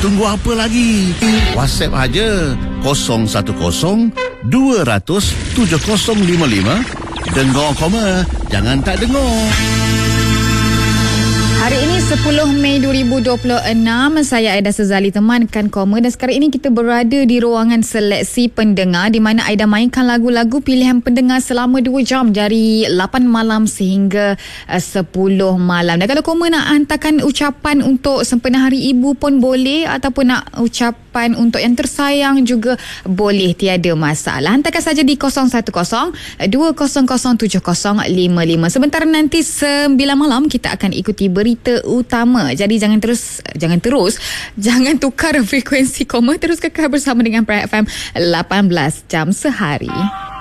Tunggu apa lagi? WhatsApp aja 010-200-7055. Dengar koma, jangan tak dengar. Hari ini 10 Mei 2026, saya Aida Sezali temankan Koma, dan sekarang ini kita berada di ruangan seleksi pendengar di mana Aida mainkan lagu-lagu pilihan pendengar selama 2 jam dari 8 malam sehingga 10 malam. Dan kalau Koma nak hantarkan ucapan untuk sempena Hari Ibu pun boleh, ataupun nak ucapan untuk yang tersayang juga boleh, tiada masalah. Hantarkan saja di 010-200-7055. Sebentar nanti 9 malam kita akan ikuti berita utama. Jadi jangan tukar frekuensi Koma, terus kekal bersama dengan Prime FM 18 jam sehari.